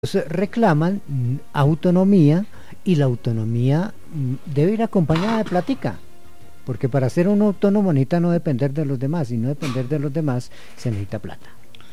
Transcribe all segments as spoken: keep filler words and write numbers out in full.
reclaman mm, autonomía, y la autonomía mm, debe ir acompañada de plática, porque para ser un autónomo necesita no depender de los demás, y no depender de los demás se necesita plata.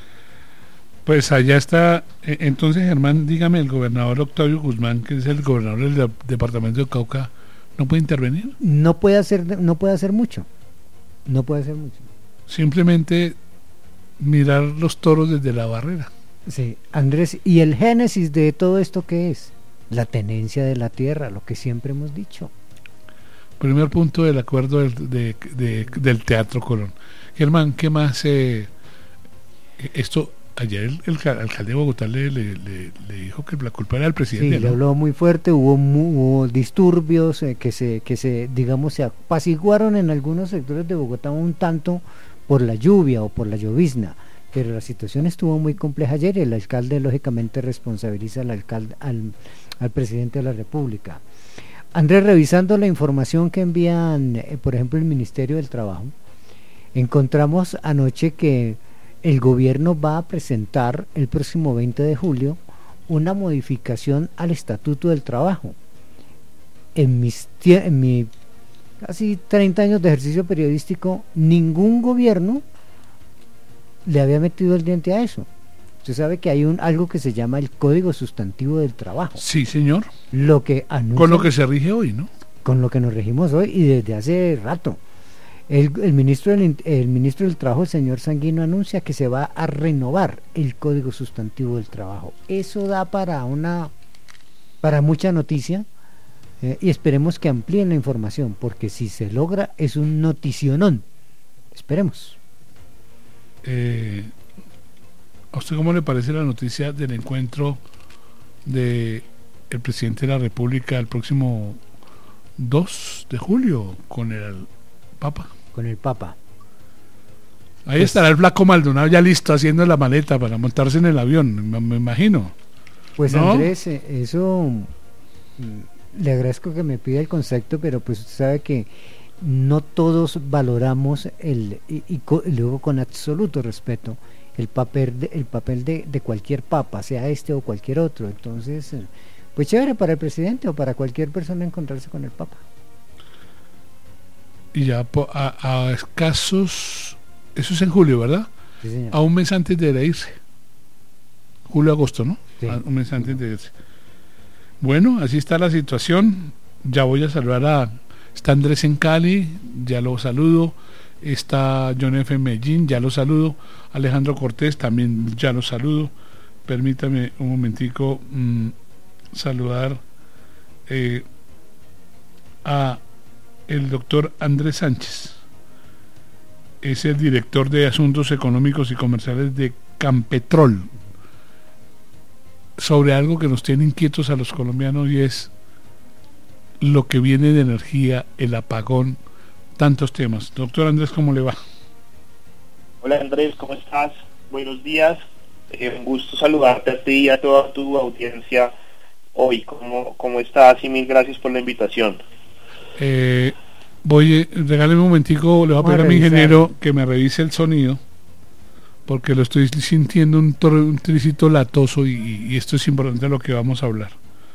Pues allá está, eh, entonces Germán, dígame, el gobernador Octavio Guzmán, que es el gobernador del de- departamento de Cauca, ¿no puede intervenir? No puede hacer, no puede hacer mucho, no puede hacer mucho. Simplemente mirar los toros desde la barrera. Sí, Andrés, y el génesis de todo esto, ¿qué es? La tenencia de la tierra, lo que siempre hemos dicho. Primer punto del acuerdo del, de- de- del Teatro Colón. Germán, ¿qué más? Eh, esto, ayer el, el ca- alcalde de Bogotá le, le, le- le dijo que la culpa era del Sí, presidente, le ¿no? habló muy fuerte, hubo, mu- hubo disturbios eh, que se, que se, digamos, se apaciguaron en algunos sectores de Bogotá un tanto por la lluvia o por la llovizna, pero la situación estuvo muy compleja ayer y el alcalde lógicamente responsabiliza al alcalde, al, al presidente de la República. Andrés, revisando la información que envían, eh, por ejemplo, el Ministerio del Trabajo, encontramos anoche que el gobierno va a presentar el próximo veinte de julio una modificación al Estatuto del Trabajo. En, mis tie- en mi casi treinta años de ejercicio periodístico, ningún gobierno le había metido el diente a eso. Usted sabe que hay un algo que se llama el Código Sustantivo del Trabajo, Sí, señor. lo que anuncia, Con lo que se rige hoy, ¿no? con lo que nos regimos hoy y desde hace rato. El, el ministro del, In- el ministro del Trabajo, el señor Sanguino, anuncia que se va a renovar el Código Sustantivo del Trabajo. Eso da para una para mucha noticia, eh, y esperemos que amplíen la información, porque si se logra es un noticionón. Esperemos. Eh, ¿A usted cómo le parece la noticia del encuentro de el presidente de la República el próximo dos de julio con el Papa? Con el Papa. Ahí Pues- estará el flaco Maldonado ya listo haciendo la maleta para montarse en el avión, me, me imagino. Pues ¿No? Andrés, eh, eso mm, le agradezco que me pida el concepto, pero pues usted sabe que no todos valoramos el y, y co- y luego con absoluto respeto el papel de, el papel de, de cualquier papa, sea este o cualquier otro. Entonces, eh, pues chévere para el presidente o para cualquier persona encontrarse con el papa. Y ya po- a, a escasos, eso es en julio, ¿verdad? Sí, señor. A un mes antes de irse. Julio, agosto, ¿no? Sí. A un mes antes de irse. Bueno, así está la situación. Ya voy a saludar a... Está Andrés en Cali, ya lo saludo. Está John F. en Medellín, ya lo saludo. Alejandro Cortés, también ya lo saludo. Permítame un momentico mm, saludar eh, a el doctor Andrés Sánchez. Es el director de Asuntos Económicos y Comerciales de Campetrol, sobre algo que nos tiene inquietos a los colombianos, y es lo que viene de energía, el apagón, tantos temas. Doctor Andrés, ¿cómo le va? Hola Andrés, ¿cómo estás? Buenos días, eh, un gusto saludarte a ti y a toda tu audiencia hoy. ¿Cómo, cómo estás? Y mil gracias por la invitación. Eh, voy, eh, regáleme un momentico, le voy a Vamos a pedir a mi revisar. ingeniero que me revise el sonido, porque lo estoy sintiendo un, tor- un tricito latoso, y, y esto es importante de lo que vamos a hablar.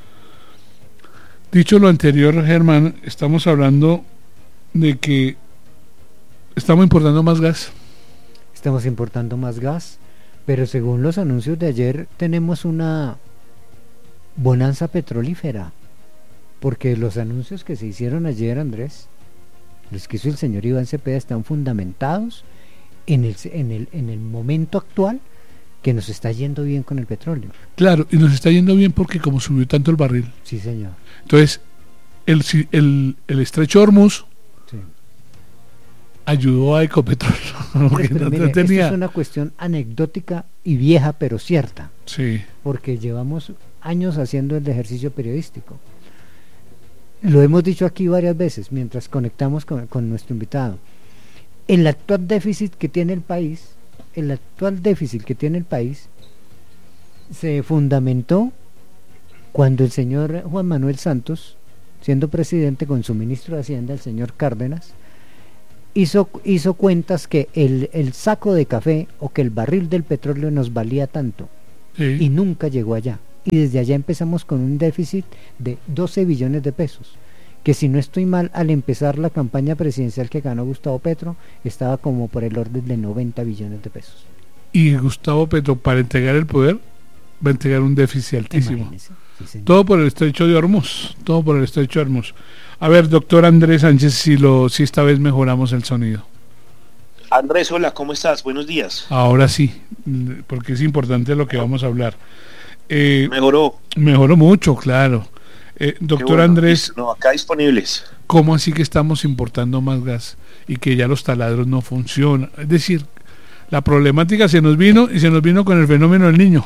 Dicho lo anterior, Germán, estamos hablando de que estamos importando más gas. Estamos importando más gas, pero según los anuncios de ayer tenemos una bonanza petrolífera, porque los anuncios que se hicieron ayer, Andrés, los que hizo el señor Iván Cepeda, están fundamentados en el, en el, en el momento actual, que nos está yendo bien con el petróleo. Claro, y nos está yendo bien porque como subió tanto el barril. Sí, señor. Entonces, el, si- el, el estrecho Hormuz Sí. ayudó a Ecopetrol, porque Pero no, mire, no esto tenía... es una cuestión anecdótica y vieja, pero cierta, Sí, porque llevamos años haciendo el ejercicio periodístico. Lo hemos dicho aquí varias veces mientras conectamos con, con nuestro invitado. El actual déficit que tiene el país, el actual déficit que tiene el país, se fundamentó cuando el señor Juan Manuel Santos, siendo presidente, con su ministro de Hacienda, el señor Cárdenas, hizo, hizo cuentas que el, el saco de café o que el barril del petróleo nos valía tanto, sí. y nunca llegó allá. y desde allá empezamos con un déficit de doce billones de pesos, que si no estoy mal, al empezar la campaña presidencial que ganó Gustavo Petro, estaba como por el orden de noventa billones de pesos. Y Gustavo Petro, para entregar el poder, va a entregar un déficit altísimo. Sí, todo por el estrecho de Hormuz, todo por el estrecho de Hormuz. A ver, doctor Andrés Sánchez, si, lo, si esta vez mejoramos el sonido. Andrés, hola, ¿cómo estás? Buenos días. Ahora sí, porque es importante lo que vamos a hablar. Eh, Mejoró. Mejoró mucho, claro. Eh, doctor bueno, Andrés, no, acá disponibles. ¿Cómo así que estamos importando más gas y que ya los taladros no funcionan? Es decir, la problemática se nos vino y se nos vino con el fenómeno del Niño.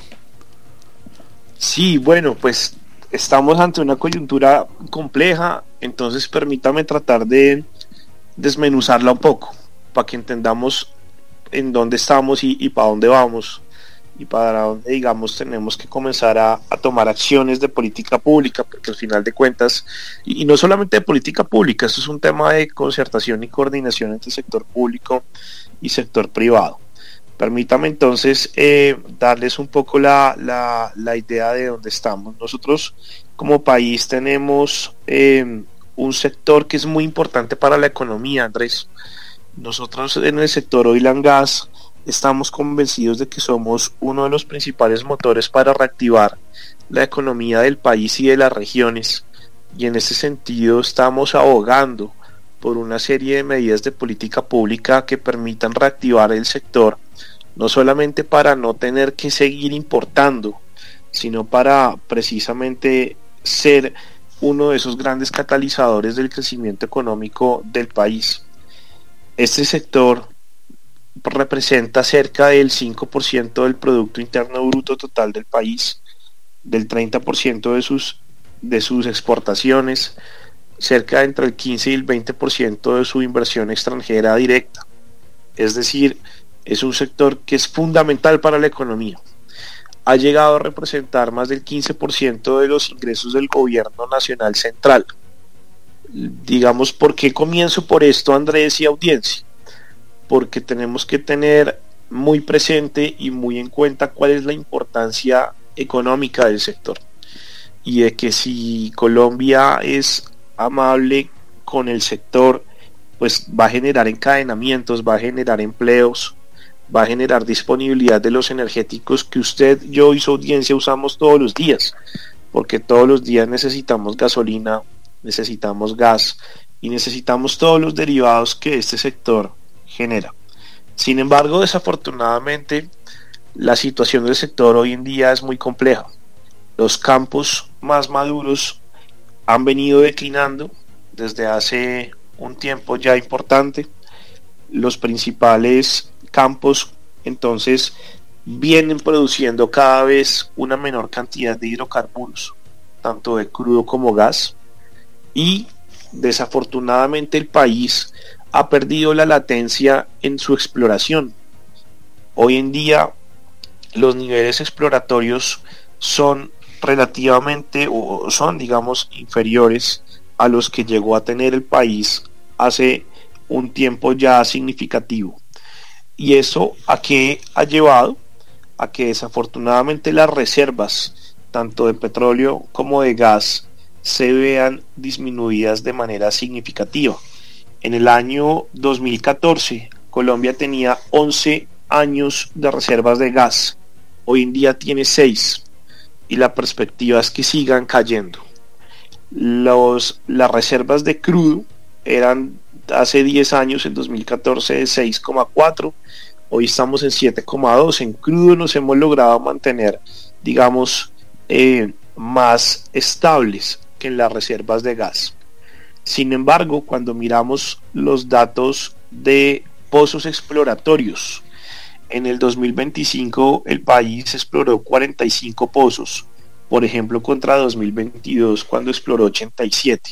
Sí, bueno, pues estamos ante una coyuntura compleja, entonces permítame tratar de desmenuzarla un poco para que entendamos en dónde estamos y, y para dónde vamos y para dónde, digamos, tenemos que comenzar a, a tomar acciones de política pública, porque al final de cuentas, y, y no solamente de política pública, esto es un tema de concertación y coordinación entre sector público y sector privado. Permítame entonces eh, darles un poco la, la, la idea de dónde estamos. Nosotros como país tenemos eh, un sector que es muy importante para la economía, Andrés. Nosotros en el sector oil and gas estamos convencidos de que somos uno de los principales motores para reactivar la economía del país y de las regiones, y en ese sentido estamos abogando por una serie de medidas de política pública que permitan reactivar el sector, no solamente para no tener que seguir importando, sino para precisamente ser uno de esos grandes catalizadores del crecimiento económico del país. Este sector representa cerca del cinco por ciento del Producto Interno Bruto total del país, del treinta por ciento de sus, de sus exportaciones, cerca de entre el quince y el veinte por ciento de su inversión extranjera directa. Es decir, es un sector que es fundamental para la economía. Ha llegado a representar más del quince por ciento de los ingresos del gobierno nacional central. Digamos, ¿por qué comienzo por esto, Andrés y audiencia? Porque tenemos que tener muy presente y muy en cuenta cuál es la importancia económica del sector, y de que si Colombia es amable con el sector, pues va a generar encadenamientos, va a generar empleos, va a generar disponibilidad de los energéticos que usted, yo y su audiencia usamos todos los días, porque todos los días necesitamos gasolina, necesitamos gas y necesitamos todos los derivados que este sector genera. Sin embargo, desafortunadamente, la situación del sector hoy en día es muy compleja. Los campos más maduros han venido declinando desde hace un tiempo ya importante. Los principales campos entonces vienen produciendo cada vez una menor cantidad de hidrocarburos, tanto de crudo como gas, y desafortunadamente el país ha perdido la latencia en su exploración. Hoy en día los niveles exploratorios son relativamente o son, digamos, inferiores a los que llegó a tener el país hace un tiempo ya significativo. ¿Y eso a qué ha llevado? A que desafortunadamente las reservas, tanto de petróleo como de gas, se vean disminuidas de manera significativa. En el año dos mil catorce, Colombia tenía once años de reservas de gas. Hoy en día tiene seis, y la perspectiva es que sigan cayendo. Los, las reservas de crudo eran hace diez años, en dos mil catorce, de seis coma cuatro, hoy estamos en siete coma dos. En crudo nos hemos logrado mantener, digamos, eh, más estables que en las reservas de gas. Sin embargo, cuando miramos los datos de pozos exploratorios, en el dos mil veinticinco el país exploró cuarenta y cinco pozos, por ejemplo, contra dos mil veintidós, cuando exploró ochenta y siete.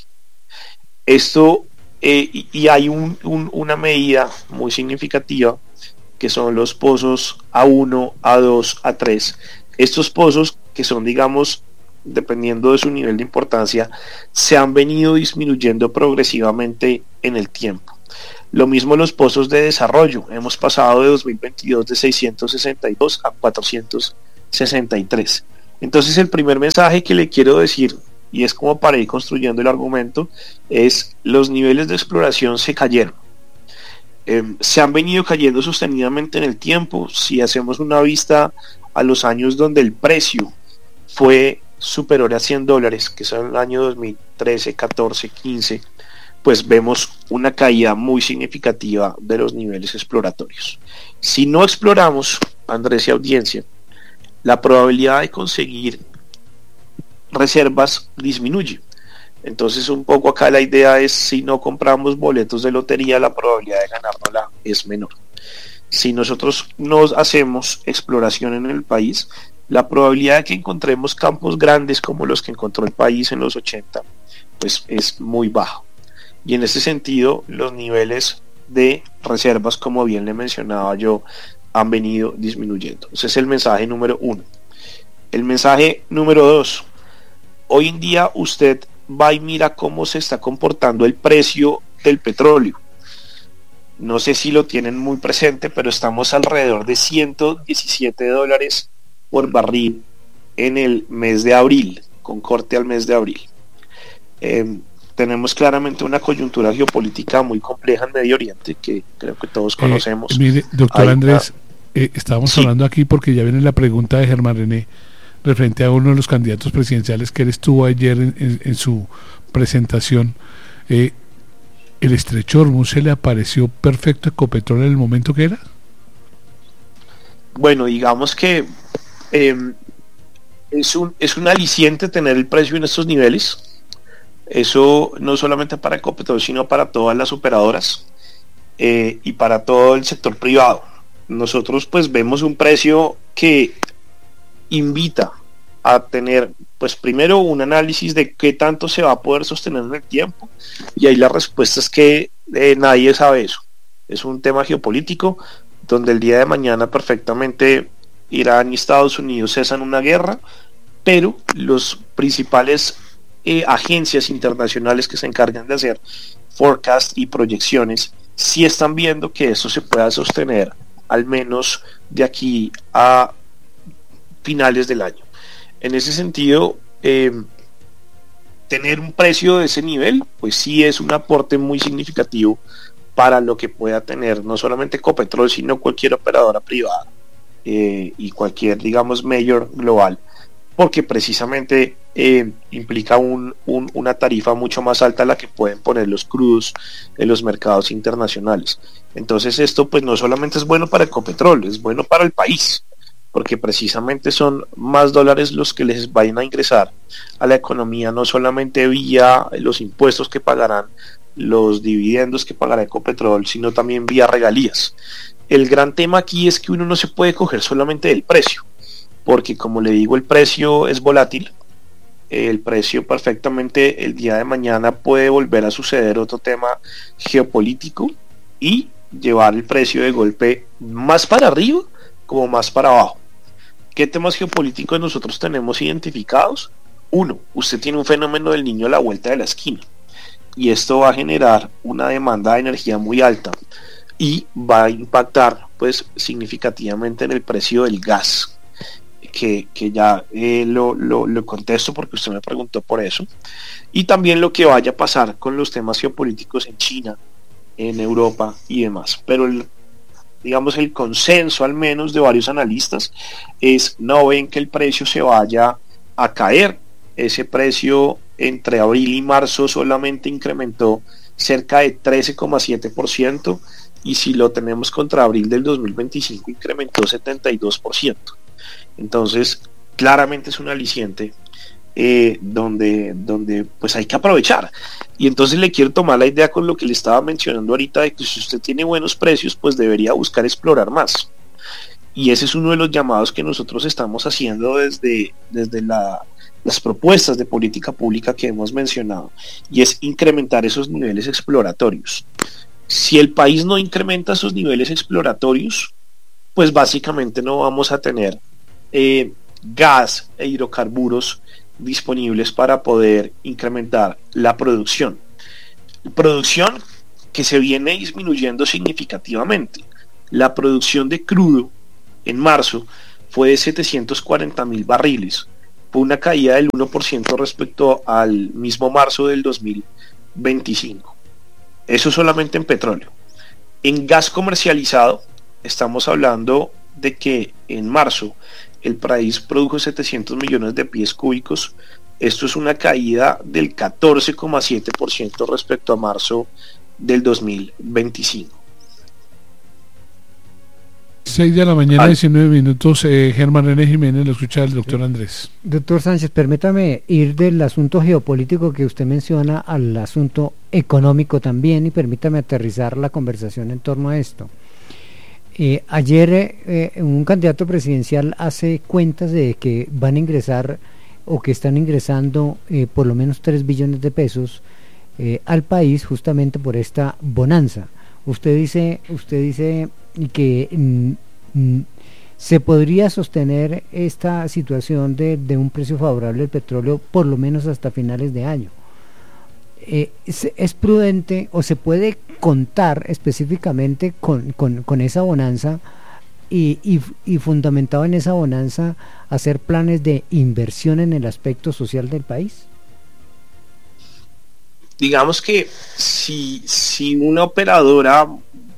Esto, eh, y, y hay un, un, una medida muy significativa, que son los pozos A uno, A dos, A tres. Estos pozos, que son, digamos, dependiendo de su nivel de importancia, se han venido disminuyendo progresivamente en el tiempo. Lo mismo los pozos de desarrollo. Hemos pasado de dos mil veintidós de seiscientos sesenta y dos a cuatrocientos sesenta y tres. Entonces el primer mensaje que le quiero decir, y es como para ir construyendo el argumento, es los niveles de exploración se cayeron. Eh, se han venido cayendo sostenidamente en el tiempo. Si hacemos una vista a los años donde el precio fue superior a cien dólares, que son el año dos mil trece, catorce, quince, pues vemos una caída muy significativa de los niveles exploratorios. Si no exploramos, Andrés y audiencia, la probabilidad de conseguir reservas disminuye. Entonces un poco acá la idea es, si no compramos boletos de lotería, la probabilidad de ganárnosla es menor. Si nosotros no hacemos exploración en el país, la probabilidad de que encontremos campos grandes como los que encontró el país en los ochenta, pues es muy baja. Y en ese sentido, los niveles de reservas, como bien le mencionaba yo, han venido disminuyendo. Ese es el mensaje número uno. El mensaje número dos: hoy en día usted va y mira cómo se está comportando el precio del petróleo. No sé si lo tienen muy presente, pero estamos alrededor de ciento diecisiete dólares por barril en el mes de abril, con corte al mes de abril. Eh, tenemos claramente una coyuntura geopolítica muy compleja en Medio Oriente, que creo que todos conocemos. Eh, mire, doctor Andrés, eh, estábamos sí. hablando aquí porque ya viene la pregunta de Germán René referente a uno de los candidatos presidenciales que él estuvo ayer en, en, en su presentación. Eh, ¿El estrecho Hormuz se le apareció perfecto a Ecopetrol en el momento que era? Bueno, digamos que eh, es, un, es un aliciente tener el precio en estos niveles. Eso no solamente para Ecopetrol, sino para todas las operadoras eh, y para todo el sector privado. Nosotros pues vemos un precio que invita a tener, pues primero, un análisis de qué tanto se va a poder sostener en el tiempo, y ahí la respuesta es que eh, nadie sabe eso. Es un tema geopolítico donde el día de mañana perfectamente Irán y Estados Unidos cesan una guerra, pero los principales eh, agencias internacionales que se encargan de hacer forecast y proyecciones sí están viendo que eso se pueda sostener al menos de aquí a finales del año. En ese sentido, eh, tener un precio de ese nivel, pues sí es un aporte muy significativo para lo que pueda tener no solamente Ecopetrol, sino cualquier operadora privada eh, y cualquier, digamos, mayor global, porque precisamente eh, implica un, un, una tarifa mucho más alta a la que pueden poner los crudos en los mercados internacionales. Entonces esto pues no solamente es bueno para Ecopetrol, es bueno para el país, porque precisamente son más dólares los que les vayan a ingresar a la economía, no solamente vía los impuestos que pagarán, los dividendos que pagará Ecopetrol, sino también vía regalías. El gran tema aquí es que uno no se puede coger solamente del precio, porque como le digo, el precio es volátil. El precio perfectamente el día de mañana puede volver a suceder otro tema geopolítico y llevar el precio de golpe más para arriba como más para abajo. ¿Qué temas geopolíticos nosotros tenemos identificados? Uno, usted tiene un fenómeno del niño a la vuelta de la esquina, y esto va a generar una demanda de energía muy alta y va a impactar pues significativamente en el precio del gas, que, que ya eh, lo, lo, lo contesto porque usted me preguntó por eso, y también lo que vaya a pasar con los temas geopolíticos en China, en Europa y demás. Pero el digamos el consenso al menos de varios analistas es no ven que el precio se vaya a caer. Ese precio entre abril y marzo solamente incrementó cerca de trece coma siete por ciento, y si lo tenemos contra abril del dos mil veinticinco incrementó setenta y dos por ciento. Entonces claramente es un aliciente eh, donde, donde pues hay que aprovechar. Y entonces le quiero tomar la idea con lo que le estaba mencionando ahorita, de que si usted tiene buenos precios, pues debería buscar explorar más. Y ese es uno de los llamados que nosotros estamos haciendo desde, desde la, las propuestas de política pública que hemos mencionado, y es incrementar esos niveles exploratorios. Si el país no incrementa esos niveles exploratorios, pues básicamente no vamos a tener eh, gas e hidrocarburos disponibles para poder incrementar la producción. Producción que se viene disminuyendo significativamente. La producción de crudo en marzo fue de setecientos cuarenta mil barriles, fue una caída del uno por ciento respecto al mismo marzo del dos mil veinticinco. Eso solamente en petróleo. En gas comercializado estamos hablando de que en marzo el país produjo setecientos millones de pies cúbicos. Esto es una caída del catorce coma siete por ciento respecto a marzo del dos mil veinticinco. seis de la mañana, vale. diecinueve minutos. eh, Germán René Jiménez, lo escucha el doctor Andrés. Doctor Sánchez, permítame ir del asunto geopolítico que usted menciona al asunto económico también, y permítame aterrizar la conversación en torno a esto. Eh, ayer eh, un candidato presidencial hace cuentas de que van a ingresar o que están ingresando eh, por lo menos tres billones de pesos eh, al país justamente por esta bonanza. Usted dice, usted dice que mm, mm, se podría sostener esta situación de, de un precio favorable del petróleo por lo menos hasta finales de año. Eh, es, ¿Es prudente o se puede contar específicamente con, con, con esa bonanza y, y, y fundamentado en esa bonanza hacer planes de inversión en el aspecto social del país? Digamos que si, si una operadora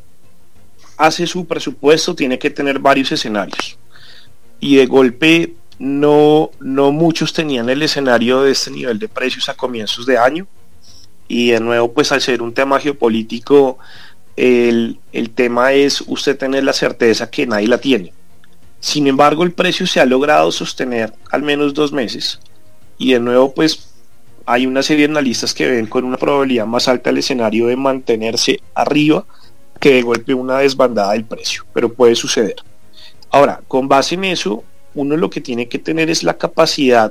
hace su presupuesto, tiene que tener varios escenarios, y de golpe no, no muchos tenían el escenario de este nivel de precios a comienzos de año, y de nuevo pues al ser un tema geopolítico, el, el tema es usted tener la certeza que nadie la tiene. Sin embargo, el precio se ha logrado sostener al menos dos meses, y de nuevo pues hay una serie de analistas que ven con una probabilidad más alta el escenario de mantenerse arriba que de golpe una desbandada del precio, pero puede suceder. Ahora, con base en eso, uno lo que tiene que tener es la capacidad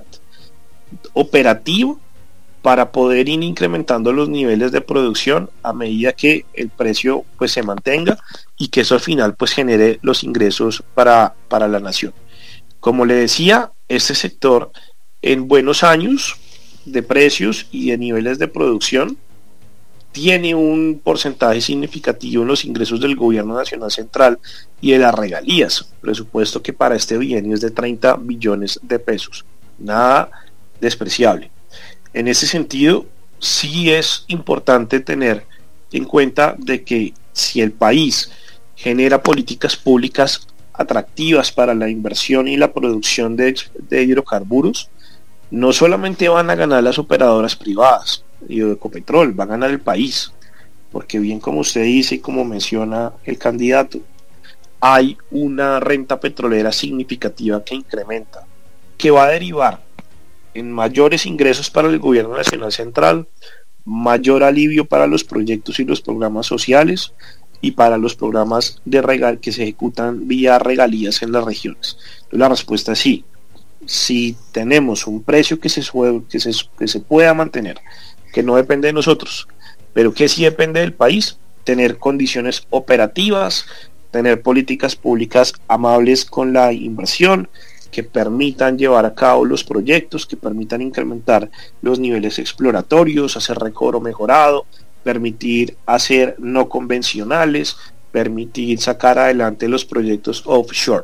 operativa para poder ir incrementando los niveles de producción a medida que el precio pues se mantenga, y que eso al final pues genere los ingresos para, para la nación. Como le decía, este sector en buenos años de precios y de niveles de producción tiene un porcentaje significativo en los ingresos del gobierno nacional central y de las regalías, presupuesto que para este bienio es de treinta billones de pesos, nada despreciable. En ese sentido, sí es importante tener en cuenta de que si el país genera políticas públicas atractivas para la inversión y la producción de, de hidrocarburos, no solamente van a ganar las operadoras privadas y de Ecopetrol, va a ganar el país, porque bien como usted dice y como menciona el candidato, hay una renta petrolera significativa que incrementa, que va a derivar en mayores ingresos para el gobierno nacional central, mayor alivio para los proyectos y los programas sociales y para los programas de regal que se ejecutan vía regalías en las regiones. Entonces, la respuesta es sí. Si tenemos un precio que se, que se, que se pueda mantener, que no depende de nosotros, pero que sí depende del país, tener condiciones operativas, tener políticas públicas amables con la inversión, que permitan llevar a cabo los proyectos, que permitan incrementar los niveles exploratorios, hacer recobro mejorado, permitir hacer no convencionales, permitir sacar adelante los proyectos offshore.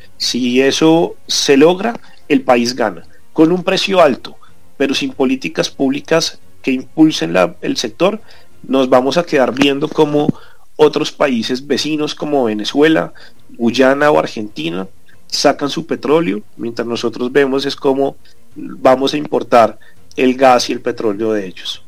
Si eso se logra, el país gana, con un precio alto, pero sin políticas públicas que impulsen la, el sector, nos vamos a quedar viendo como otros países vecinos como Venezuela, Guyana o Argentina sacan su petróleo, mientras nosotros vemos es como vamos a importar el gas y el petróleo de ellos.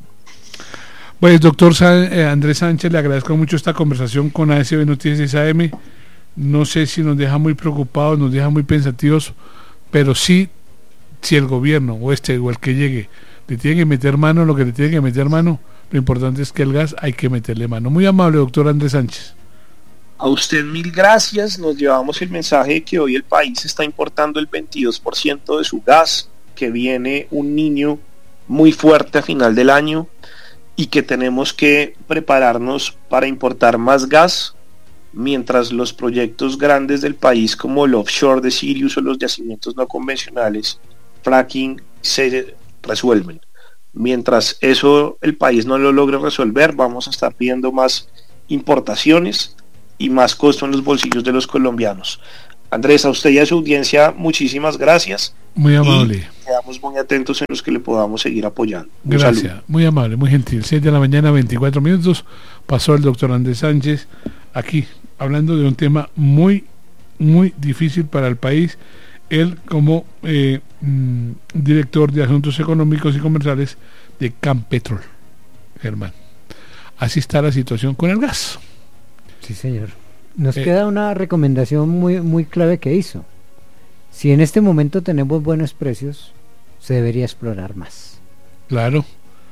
Pues doctor Sa- eh, Andrés Sánchez, le agradezco mucho esta conversación con A S B Noticias A M. No sé si nos deja muy preocupados, nos deja muy pensativos, pero sí, si el gobierno o este o el que llegue le tiene que meter mano lo que le tiene que meter mano, lo importante es que el gas hay que meterle mano. Muy amable, doctor Andrés Sánchez. A usted mil gracias. Nos llevamos el mensaje de que hoy el país está importando el veintidós por ciento de su gas, que viene un niño muy fuerte a final del año y que tenemos que prepararnos para importar más gas mientras los proyectos grandes del país como el offshore de Sirius o los yacimientos no convencionales, fracking, se resuelven. Mientras eso el país no lo logre resolver, vamos a estar pidiendo más importaciones y más costo en los bolsillos de los colombianos. Andrés, a usted y a su audiencia, muchísimas gracias. Muy amable. Y quedamos muy atentos en los que le podamos seguir apoyando. Un Gracias, saludo. muy amable, muy gentil. seis de la mañana, veinticuatro minutos. Pasó el doctor Andrés Sánchez aquí, hablando de un tema muy, muy difícil para el país. Él como eh, mm, director de Asuntos Económicos y Comerciales de Campetrol, Germán. Así está la situación con el gas. Sí, señor. Nos Eh, queda una recomendación muy, muy clave que hizo. Si en este momento tenemos buenos precios, se debería explorar más. Claro.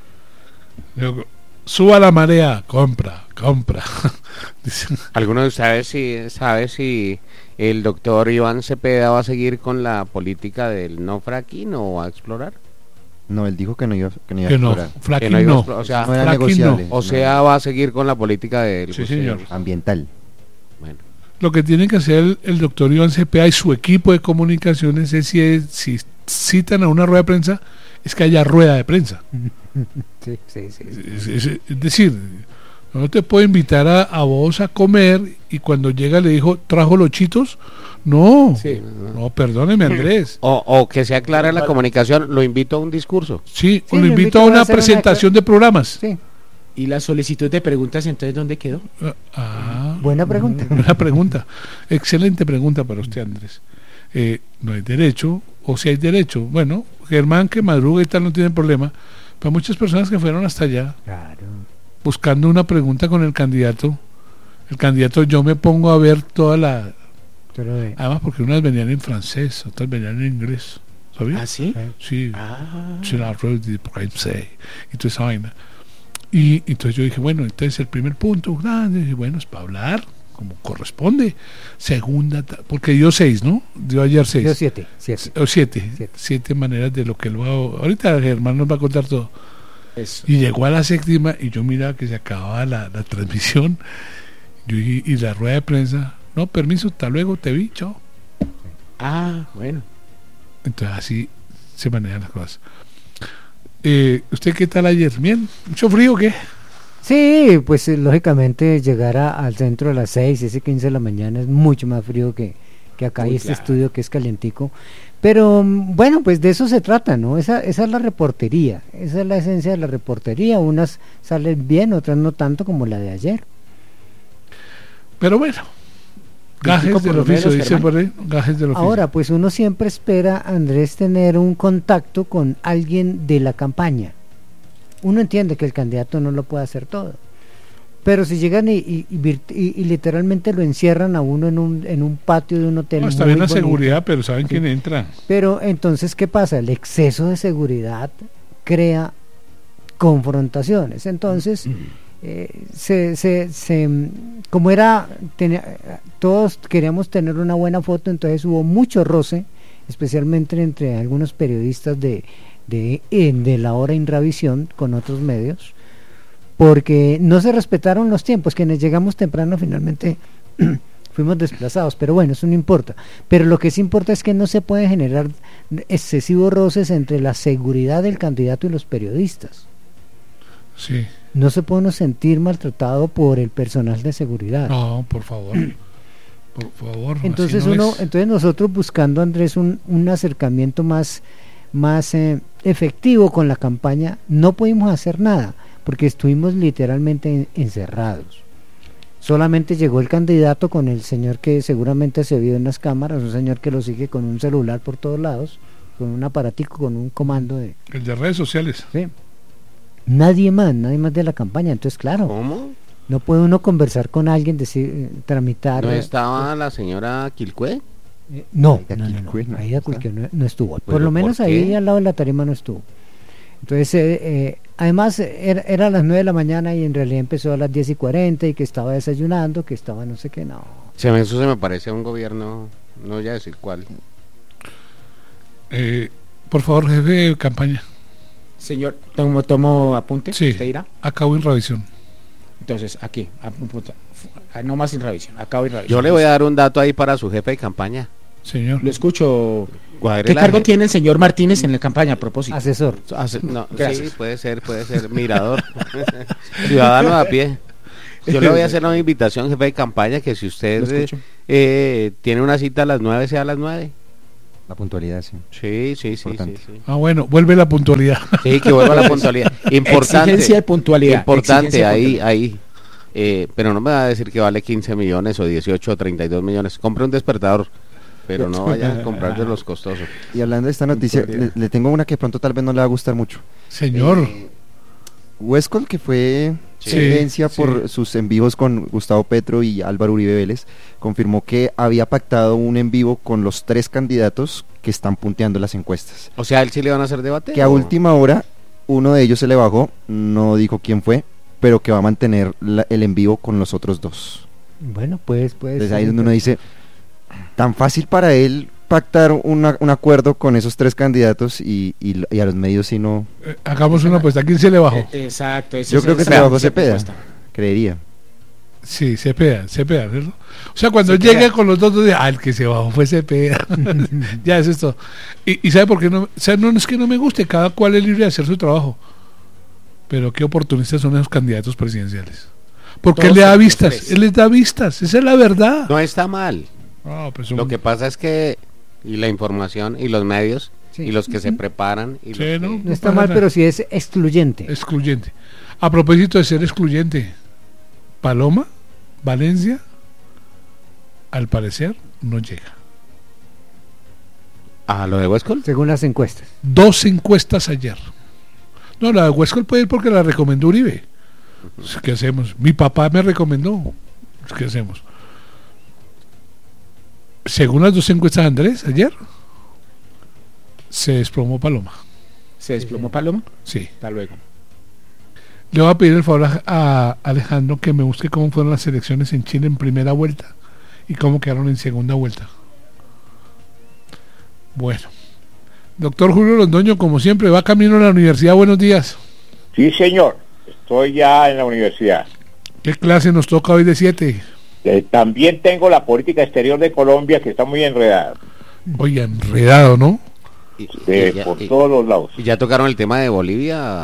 Luego, suba la marea, compra, compra. Dice, ¿Alguno de ustedes si, sabe si el doctor Iván Cepeda va a seguir con la política del no fracking o va a explorar? No, él dijo que no iba, que no iba a que no, explorar. Que fracking no iba a no. explorar, o sea, No era fracking negociable. o sea, va a seguir con la política del Sí, señor. Ambiental. Bueno, Lo que tiene que hacer el, el doctor Iván Cepeda y su equipo de comunicaciones es si, es si citan a una rueda de prensa, es que haya rueda de prensa. Sí, sí, sí. sí. Es, es- es decir, no te puedo invitar a, a vos a comer y cuando llega le dijo, ¿trajo los chitos? No, sí. no, perdóneme Andrés. O, o que sea clara la comunicación, lo invito a un discurso. Sí, Sí, lo lo invito invito a a una hacer una presentación de programas. Sí, ¿Y la solicitud de preguntas entonces dónde quedó? Ah, buena pregunta. buena pregunta. Excelente pregunta para usted, Andrés. Eh, no hay derecho, o si hay derecho. Bueno, Germán que madruga y tal no tiene problema. Para muchas personas que fueron hasta allá Claro. buscando una pregunta con el candidato, el candidato yo me pongo a ver toda la... Pero, eh, Además porque unas venían en francés, otras venían en inglés. ¿Sabía? ¿Ah, sí? eh, Sí. Ah. C'est la road de Prince y toda esa vaina. Y entonces yo dije, bueno, entonces el primer punto, grande, y bueno, es para hablar, como corresponde. Segunda, ta- porque dio seis, ¿no? Dio ayer seis. Yo siete, siete. O siete, Siete. siete maneras de lo que lo hago. Ahorita Germán nos va a contar todo. Eso. Y llegó a la séptima y yo miraba que se acababa la, la transmisión yo, y, y la rueda de prensa. No, permiso, hasta luego, te vi, chao. Ah, bueno. Entonces así se manejan las cosas. Eh, ¿Usted qué tal ayer? ¿Bien? ¿Mucho frío o qué? Sí, pues eh, lógicamente llegar a- al centro a las seis, ese quince de la mañana es mucho más frío que, que acá Uy, y este claro. estudio que es calientico. Pero mm, bueno, pues de eso se trata, ¿no? Esa, esa es la reportería, esa es la esencia de la reportería. Unas salen bien, otras no tanto como la de ayer. Pero bueno, gajes por del lo oficio, menos, dice Germán. por ahí, gajes del oficio. Ahora, pues uno siempre espera, Andrés, tener un contacto con alguien de la campaña. Uno entiende que el candidato no lo puede hacer todo. Pero si llegan y, y- y virt- y- y literalmente lo encierran a uno en un, en un patio de un hotel. No, está muy bien la bonito. seguridad, pero ¿saben Sí. quién entra? Pero entonces, ¿qué pasa? El exceso de seguridad crea confrontaciones. Entonces, eh, se, se, se, mm, como era, tenía- todos queríamos tener una buena foto, entonces hubo mucho roce, especialmente entre algunos periodistas de, de, eh, de la hora Inravisión con otros medios, porque no se respetaron los tiempos. Quienes llegamos temprano finalmente fuimos desplazados, pero bueno, eso no importa. Pero lo que sí importa es que no se puede generar excesivos roces entre la seguridad del candidato y los periodistas. Sí. No se puede uno sentir maltratado por el personal de seguridad. No, por favor. Por favor. así Entonces no uno, es. entonces nosotros buscando, Andrés, un, un acercamiento más, más eh, efectivo con la campaña, no pudimos hacer nada, porque estuvimos literalmente en- encerrados. Solamente llegó el candidato con el señor que seguramente se vio en las cámaras, un señor que lo sigue con un celular por todos lados, con un aparatico, con un comando de... El de redes sociales. ¿sí? Nadie más, nadie más de la campaña. Entonces, claro, ¿Cómo? no puede uno conversar con alguien, decir, eh, tramitar... ¿No eh, estaba la señora Quilcue? Eh, no, Aida no, no, no, Quilcue no Aida está. Quilcue no, no estuvo. Por ¿Pero lo por menos qué? ahí al lado de la tarima no estuvo. Entonces, eh, eh, además era, era a las nueve de la mañana y en realidad empezó a las diez y cuarenta y que estaba desayunando, que estaba no sé qué, no. Se me, eso se me parece a un gobierno, no voy a decir cuál. Eh, por favor, jefe de campaña, Señor, tomo, tomo apunte. Sí. ¿Usted irá? acabo en revisión. Entonces, aquí, apunta. Ah, no más sin revisión. Acabo en revisión. Yo le voy a dar un dato ahí para su jefe de campaña. Señor. Lo escucho. Cuadre ¿Qué la cargo je- tiene el señor Martínez en la campaña a propósito? Asesor. Hace- no, sí, Gracias. puede ser, puede ser. Mirador. Ciudadano a pie. Yo le voy a hacer una invitación, jefe de campaña, que si usted Lo eh, escucho. eh, tiene una cita a las nueve, sea a las nueve. La puntualidad, sí. Sí, sí, sí, sí, Importante. sí. Ah, bueno, vuelve la puntualidad. Sí, que vuelva la puntualidad. Importante. Exigencia de puntualidad. Importante, exigencia de ahí, puntualidad. ahí. Eh, pero no me va a decir que vale quince millones o dieciocho o treinta y dos millones. Compre un despertador, pero no vaya a comprar de los costosos. Y hablando de esta noticia, le, le tengo una que pronto tal vez no le va a gustar mucho. Señor, Huescol, que fue Sí, tendencia sí. por sus en vivos con Gustavo Petro y Álvaro Uribe Vélez, confirmó que había pactado un en vivo con los tres candidatos que están punteando las encuestas. O sea, ¿a él sí le van a hacer debate? Que a ¿o? última hora uno de ellos se le bajó, no dijo quién fue, pero que va a mantener la- el en vivo con los otros dos. Bueno, pues, pues. Entonces ahí es donde uno dice, tan fácil para él pactar una- un acuerdo con esos tres candidatos y, y- y a los medios sí no, eh, hagamos una apuesta. ¿Quién se le bajó? Eh, Exacto. ese Yo es creo el- que esa se le bajó es la Cepeda, propuesta. creería. Sí, Cepeda, Cepeda, ¿cierto? O sea, cuando Cepeda. llega con los dos, dice, ah, el que se bajó fue Cepeda. Ya, eso es todo. Y, y ¿sabe por qué no? O sea, no es que no me guste, cada cual es libre de hacer su trabajo. Pero qué oportunistas son esos candidatos presidenciales. Porque él Todos le da los vistas, tres. él les da vistas, esa es la verdad. No está mal. Ah, pues son- Lo que pasa es que y la información y los medios Sí. y los que se preparan y Sí, los ¿no? que- No está mal, pero sí es excluyente. excluyente. A propósito de ser excluyente, Paloma, Valencia, al parecer, no llega. a lo de Huescol. Según las encuestas. Dos encuestas ayer. No, la de Huescol puede ir porque la recomendó Uribe. Pues, ¿qué hacemos? Mi papá me recomendó. Pues, ¿qué hacemos? Según las dos encuestas de Andrés, ayer, se desplomó Paloma. Se desplomó Paloma. Sí. Hasta luego. Le voy a pedir el favor a, a Alejandro que me busque cómo fueron las elecciones en Chile en primera vuelta y cómo quedaron en segunda vuelta. Bueno. Doctor Julio Londoño, como siempre, va camino a la universidad. Buenos días. Sí, señor. Estoy ya en la universidad. ¿Qué clase nos toca hoy de siete? Eh, también tengo la política exterior de Colombia, que está muy enredada, Oye, enredado, ¿no? Y, de- y ya, por y- todos los lados. y ya tocaron el tema de Bolivia.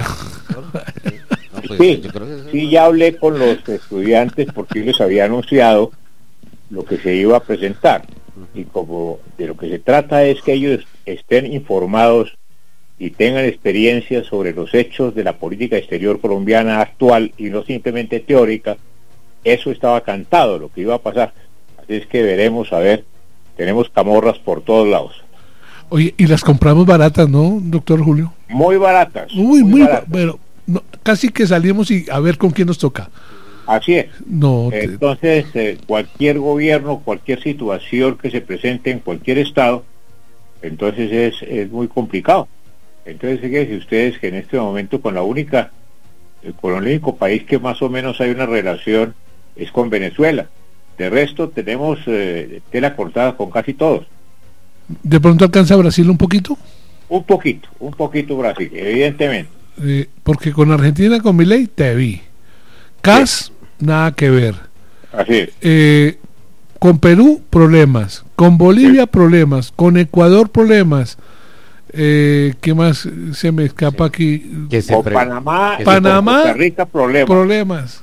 No, pues, Sí, yo creo que eso- sí, ya hablé con los estudiantes porque yo les había anunciado lo que se iba a presentar. Y como de lo que se trata es que ellos estén informados y tengan experiencia sobre los hechos de la política exterior colombiana actual y no simplemente teórica, eso estaba cantado, lo que iba a pasar. Así es que veremos, a ver, tenemos camorras por todos lados. Oye, y las compramos baratas, ¿no, doctor Julio? Muy baratas. Uy, muy, ba- baratas. pero no, casi que salimos y a ver con quién nos toca. Así es. No, te- Entonces, eh, cualquier gobierno, cualquier situación que se presente en cualquier estado, entonces es, es muy complicado. Entonces, fíjense ustedes que en este momento con la única, eh, con el único país que más o menos hay una relación es con Venezuela. De resto tenemos eh, tela cortada con casi todos. de pronto alcanza Brasil un poquito, Un poquito, un poquito Brasil, evidentemente. eh, porque con Argentina, con Milei, te vi. Cas, nada que ver. Así es. Eh, con Perú, problemas. Con Bolivia, problemas. Con Ecuador, problemas. Eh, ¿Qué más se me escapa aquí? que se Con pre- Panamá, que y se- con Panamá, Costa Rica, problemas. Problemas.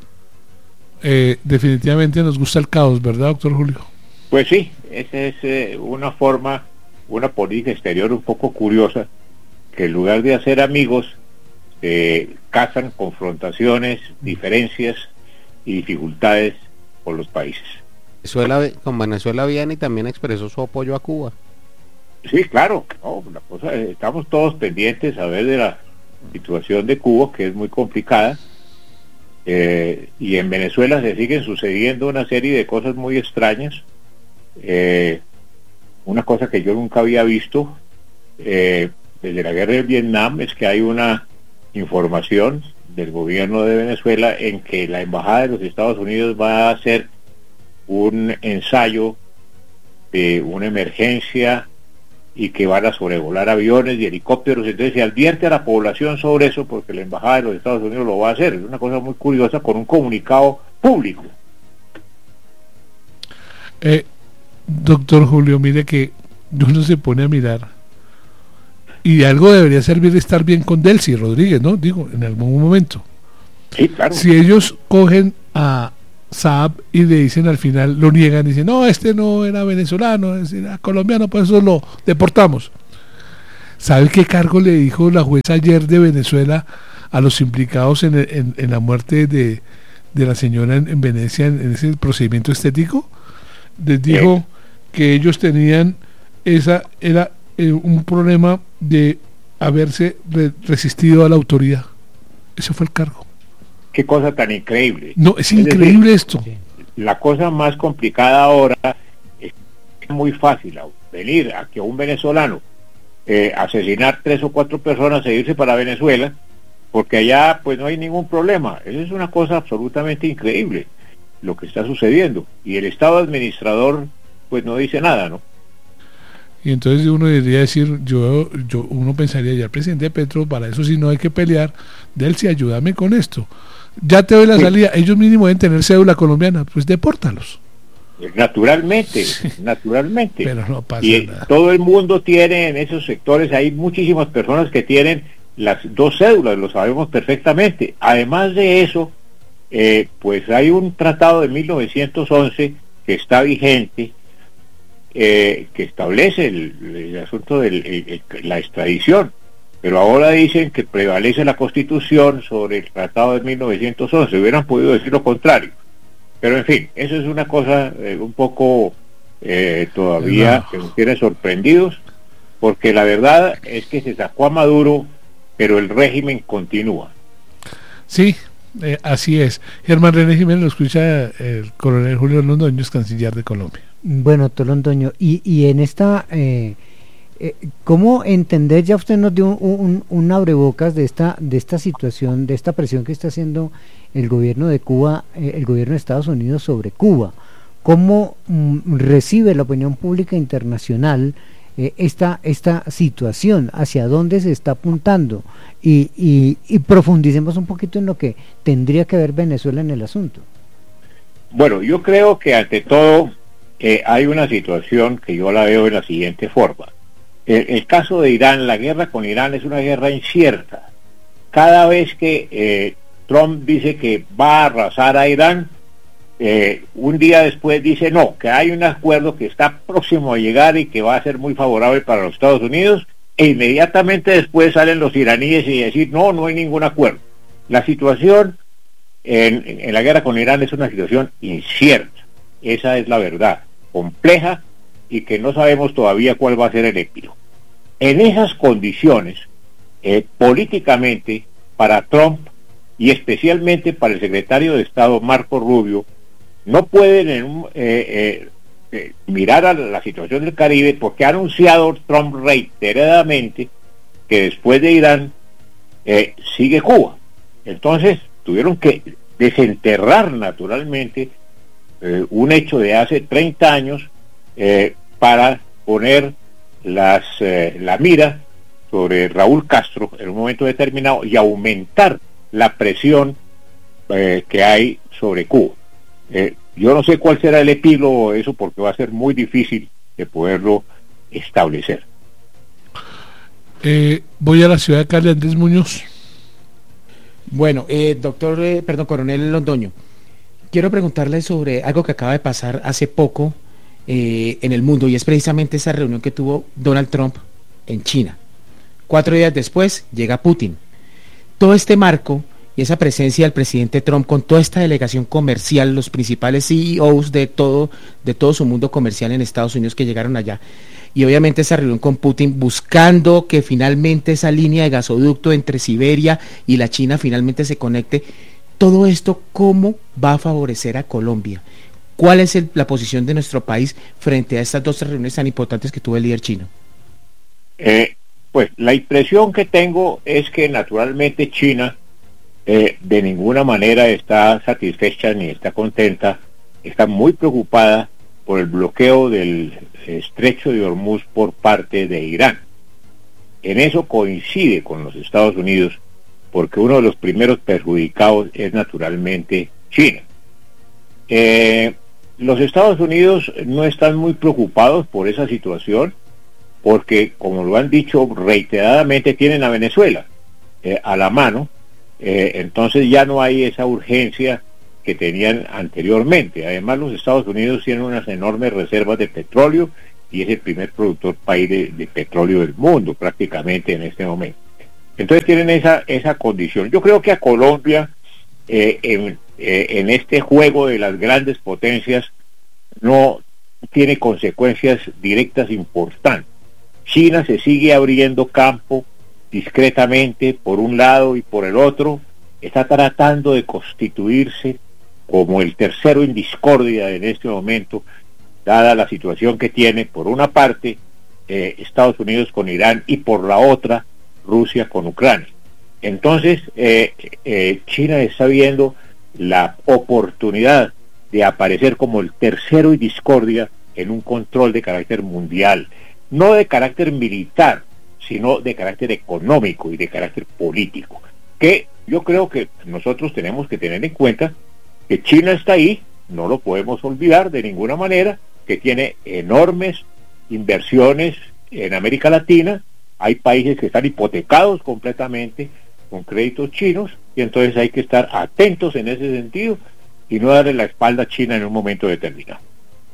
Eh, definitivamente nos gusta el caos, ¿verdad, doctor Julio? Pues sí, esa es eh, una forma, una política exterior un poco curiosa, que en lugar de hacer amigos, eh, cazan confrontaciones, diferencias y dificultades con los países. Venezuela, con Venezuela viene y también expresó su apoyo a Cuba. Sí, claro, no, la cosa, eh, estamos todos pendientes a ver de la situación de Cuba, que es muy complicada, eh, y en Venezuela se siguen sucediendo una serie de cosas muy extrañas. Eh, una cosa que yo nunca había visto eh, desde la guerra del Vietnam es que hay una información del gobierno de Venezuela en que la embajada de los Estados Unidos va a hacer un ensayo de una emergencia y que van a sobrevolar aviones y helicópteros. Entonces se advierte a la población sobre eso porque la embajada de los Estados Unidos lo va a hacer. Es una cosa muy curiosa con un comunicado público. Eh, doctor Julio, mire que uno se pone a mirar y de algo debería servir estar bien con Delcy Rodríguez, ¿no? Digo, en algún momento. Sí, claro. Si ellos cogen a Saab y le dicen al final, lo niegan, dicen, no, este no era venezolano, era colombiano, por eso lo deportamos. ¿Sabe qué cargo le dijo la jueza ayer de Venezuela a los implicados en, en, en la muerte de, de la señora en, en Venecia, en, en ese procedimiento estético? Les dijo eh. que ellos tenían, esa era eh, un problema de haberse re resistido a la autoridad. Ese fue el cargo. Qué cosa tan increíble. No, es, es increíble decir, esto. La cosa más complicada ahora es muy fácil venir aquí a un venezolano, eh, asesinar tres o cuatro personas e irse para Venezuela, porque allá pues no hay ningún problema. Eso es una cosa absolutamente increíble lo que está sucediendo, y el Estado administrador pues no dice nada, ¿no? Y entonces uno debería decir, yo, yo uno pensaría, ya el presidente Petro, para eso sí no hay que pelear, Delcy, ayúdame con esto. Ya te doy la sí. salida, ellos mínimo deben tener cédula colombiana, pues depórtalos. Naturalmente, naturalmente. Pero no pasa y nada. Todo el mundo tiene en esos sectores, hay muchísimas personas que tienen las dos cédulas, lo sabemos perfectamente. Además de eso, eh, pues hay un tratado de mil novecientos once que está vigente, eh, que establece el, el asunto de la extradición, pero ahora dicen que prevalece la Constitución sobre el tratado de mil novecientos once. Hubieran podido decir lo contrario, pero en fin, eso es una cosa eh, un poco eh, todavía no. que nos tiene sorprendidos, porque la verdad es que se sacó a Maduro, pero el régimen continúa. Sí, eh, así es. Germán René Jiménez, lo escucha el coronel Julio Londoño, es canciller de Colombia. Bueno, doctor Londoño, y, y en esta, eh, eh, ¿cómo entender? Ya usted nos dio un, un, un abrebocas de esta, de esta situación, de esta presión que está haciendo el gobierno de Cuba, eh, el gobierno de Estados Unidos sobre Cuba. ¿Cómo mm, recibe la opinión pública internacional eh, esta, esta situación? ¿Hacia dónde se está apuntando? Y, y, y profundicemos un poquito en lo que tendría que ver Venezuela en el asunto. Bueno, yo creo que ante todo eh, hay una situación que yo la veo de la siguiente forma. El, el caso de Irán, la guerra con Irán es una guerra incierta. Cada vez que eh, Trump dice que va a arrasar a Irán, eh, un día después dice no, que hay un acuerdo que está próximo a llegar y que va a ser muy favorable para los Estados Unidos, e inmediatamente después salen los iraníes y decir no, no hay ningún acuerdo. La situación en, en la guerra con Irán es una situación incierta, esa es la verdad, compleja, y que no sabemos todavía cuál va a ser el epílogo. En esas condiciones, eh, políticamente, para Trump y especialmente para el secretario de Estado Marco Rubio, no pueden en un, eh, eh, eh, mirar a la situación del Caribe, porque ha anunciado Trump reiteradamente que después de Irán eh, sigue Cuba. Entonces tuvieron que desenterrar naturalmente eh, un hecho de hace treinta años eh, para poner las eh, la mira sobre Raúl Castro en un momento determinado y aumentar la presión eh, que hay sobre Cuba. Eh, yo no sé cuál será el epílogo de eso, porque va a ser muy difícil de poderlo establecer. Eh, voy a la ciudad de Cali, Andrés Muñoz. Bueno, eh, doctor, eh, perdón, coronel Londoño, quiero preguntarle sobre algo que acaba de pasar hace poco eh, en el mundo, y es precisamente esa reunión que tuvo Donald Trump en China. Cuatro días después llega Putin. Todo este marco y esa presencia del presidente Trump con toda esta delegación comercial, los principales C E Os de todo, de todo su mundo comercial en Estados Unidos que llegaron allá, y obviamente esa reunión con Putin buscando que finalmente esa línea de gasoducto entre Siberia y la China finalmente se conecte. Todo esto, ¿cómo va a favorecer a Colombia? ¿Cuál es el, la posición de nuestro país frente a estas dos reuniones tan importantes que tuvo el líder chino? Eh, pues la impresión que tengo es que naturalmente China eh, de ninguna manera está satisfecha ni está contenta, está muy preocupada por el bloqueo del estrecho de Hormuz por parte de Irán. En eso coincide con los Estados Unidos, porque uno de los primeros perjudicados es naturalmente China. Eh, los Estados Unidos no están muy preocupados por esa situación, porque, como lo han dicho reiteradamente, tienen a Venezuela eh, a la mano, eh, entonces ya no hay esa urgencia que tenían anteriormente. Además, los Estados Unidos tienen unas enormes reservas de petróleo y es el primer productor país de, de petróleo del mundo prácticamente en este momento. Entonces tienen esa esa condición. Yo creo que a Colombia eh, en, eh, en este juego de las grandes potencias no tiene consecuencias directas importantes. China se sigue abriendo campo discretamente por un lado y por el otro, está tratando de constituirse como el tercero en discordia en este momento, dada la situación que tiene, por una parte, eh, Estados Unidos con Irán y por la otra, Rusia con Ucrania. Entonces, eh, eh, China está viendo la oportunidad de aparecer como el tercero en discordia en un control de carácter mundial, no de carácter militar, sino de carácter económico y de carácter político, que yo creo que nosotros tenemos que tener en cuenta que China está ahí, no lo podemos olvidar de ninguna manera, que tiene enormes inversiones en América Latina, hay países que están hipotecados completamente con créditos chinos, y entonces hay que estar atentos en ese sentido y no darle la espalda a China en un momento determinado.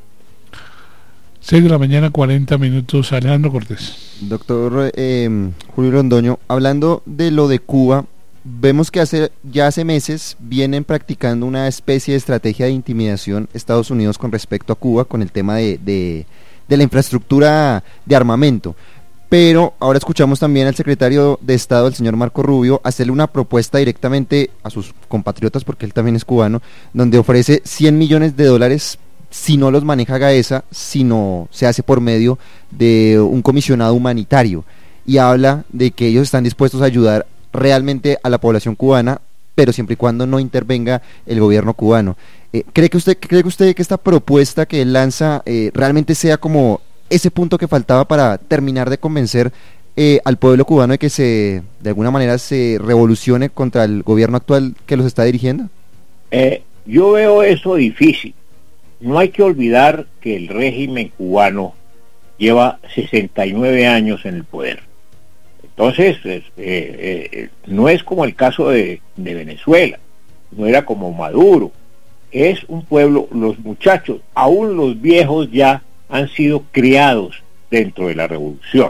seis de la mañana, cuarenta minutos, Alejandro Cortés. Doctor eh, Julio Londoño, hablando de lo de Cuba, vemos que hace ya hace meses vienen practicando una especie de estrategia de intimidación Estados Unidos con respecto a Cuba, con el tema de, de, de la infraestructura de armamento. Pero ahora escuchamos también al secretario de Estado, el señor Marco Rubio, hacerle una propuesta directamente a sus compatriotas, porque él también es cubano, donde ofrece cien millones de dólares si no los maneja Gaesa, sino se hace por medio de un comisionado humanitario, y habla de que ellos están dispuestos a ayudar realmente a la población cubana, pero siempre y cuando no intervenga el gobierno cubano. Eh, ¿cree que usted cree que usted que esta propuesta que él lanza eh, realmente sea como ese punto que faltaba para terminar de convencer eh, al pueblo cubano de que se de alguna manera se revolucione contra el gobierno actual que los está dirigiendo? Eh, yo veo eso difícil. No hay que olvidar que el régimen cubano lleva sesenta y nueve años en el poder. Entonces, eh, eh, no es como el caso de, de Venezuela, no era como Maduro. Es un pueblo, los muchachos, aún los viejos ya han sido criados dentro de la revolución.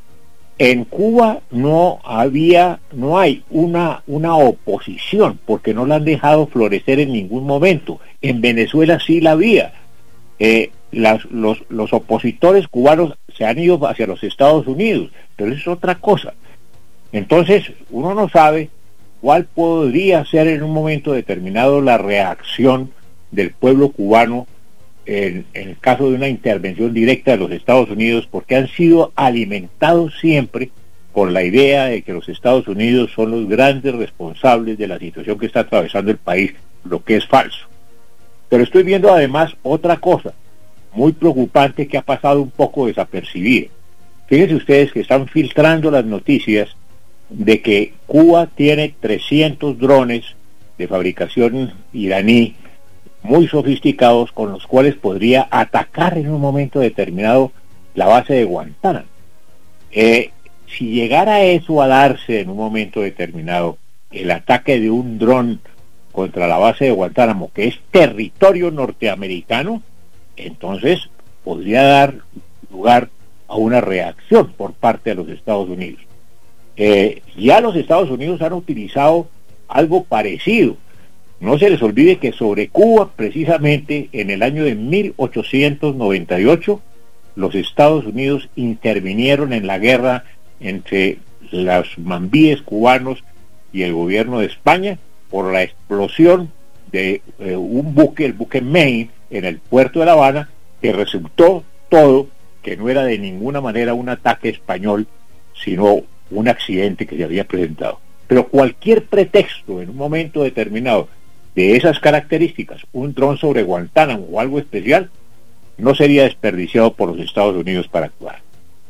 En Cuba no había, no hay una, una oposición, porque no la han dejado florecer en ningún momento. En Venezuela sí la había. Eh, las, los, los opositores cubanos se han ido hacia los Estados Unidos, pero eso es otra cosa. Entonces, uno no sabe cuál podría ser en un momento determinado la reacción del pueblo cubano en, en el caso de una intervención directa de los Estados Unidos, porque han sido alimentados siempre con la idea de que los Estados Unidos son los grandes responsables de la situación que está atravesando el país, lo que es falso. Pero estoy viendo además otra cosa muy preocupante que ha pasado un poco desapercibida. Fíjense ustedes que están filtrando las noticias de que Cuba tiene trescientos drones de fabricación iraní muy sofisticados con los cuales podría atacar en un momento determinado la base de Guantánamo. Eh, si llegara eso a darse en un momento determinado, el ataque de un dron contra la base de Guantánamo, que es territorio norteamericano, entonces podría dar lugar a una reacción por parte de los Estados Unidos. Eh, ya los Estados Unidos han utilizado algo parecido. No se les olvide que sobre Cuba, precisamente en el año de mil ochocientos noventa y ocho, los Estados Unidos intervinieron en la guerra entre los mambíes cubanos y el gobierno de España por la explosión de eh, un buque, el buque Maine, en el puerto de La Habana, que resultó todo que no era de ninguna manera un ataque español, sino un accidente que se había presentado. Pero cualquier pretexto en un momento determinado de esas características, un dron sobre Guantánamo o algo especial, no sería desperdiciado por los Estados Unidos para actuar.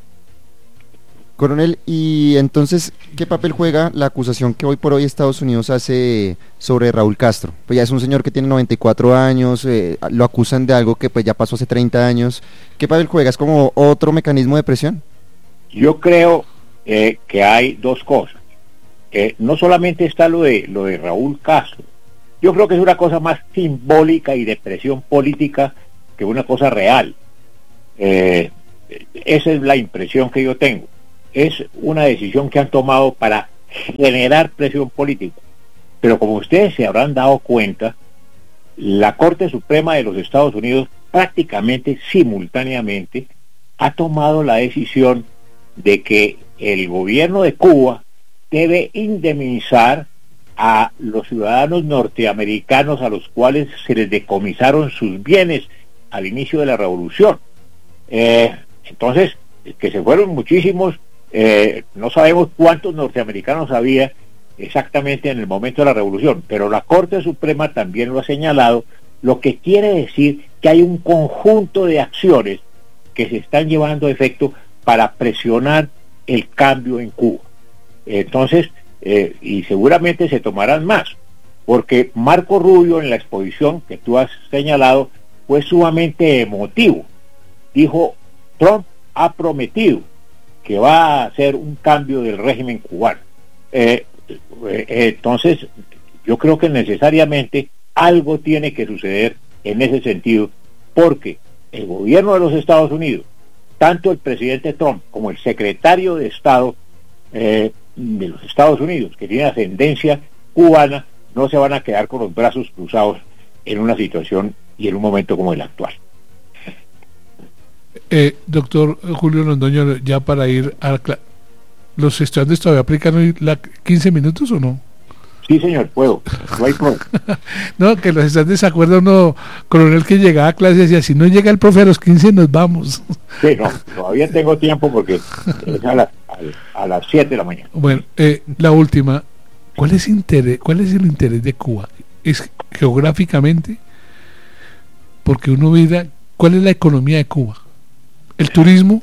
Coronel, y entonces, ¿qué papel juega la acusación que hoy por hoy Estados Unidos hace sobre Raúl Castro? Pues ya es un señor que tiene noventa y cuatro años, eh, lo acusan de algo que pues ya pasó hace treinta años. ¿Qué papel juega? ¿Es como otro mecanismo de presión? Yo creo eh, que hay dos cosas. eh, no solamente está lo de, lo de Raúl Castro. Yo creo que es una cosa más simbólica y de presión política que una cosa real. Eh, esa es la impresión que yo tengo. Es una decisión que han tomado para generar presión política. Pero como ustedes se habrán dado cuenta, la Corte Suprema de los Estados Unidos prácticamente simultáneamente ha tomado la decisión de que el gobierno de Cuba debe indemnizar a los ciudadanos norteamericanos a los cuales se les decomisaron sus bienes al inicio de la revolución. Eh, entonces, que se fueron muchísimos, eh, no sabemos cuántos norteamericanos había exactamente en el momento de la revolución, pero la Corte Suprema también lo ha señalado, lo que quiere decir que hay un conjunto de acciones que se están llevando a efecto para presionar el cambio en Cuba. Entonces, eh, y seguramente se tomarán más, porque Marco Rubio en la exposición que tú has señalado fue sumamente emotivo. Dijo, Trump ha prometido que va a hacer un cambio del régimen cubano. Eh, eh, entonces, yo creo que necesariamente algo tiene que suceder en ese sentido, porque el gobierno de los Estados Unidos, tanto el presidente Trump como el secretario de Estado eh, de los Estados Unidos, que tiene ascendencia cubana, no se van a quedar con los brazos cruzados en una situación y en un momento como el actual. Eh, doctor Julio Londoño, ya para ir a ¿los estudiantes todavía aplican hoy la quince minutos o no? Sí, señor, puedo. No hay problema. No, que los estudiantes se acuerdan uno, coronel, que llegaba a clase y decía, si no llega el profe a los quince nos vamos. Sí, no, todavía tengo tiempo porque es a, la, a, a las siete de la mañana. Bueno, eh, la última, ¿cuál es, interés, ¿cuál es el interés de Cuba? ¿Es geográficamente? Porque uno mira, ¿cuál es la economía de Cuba? ¿El turismo?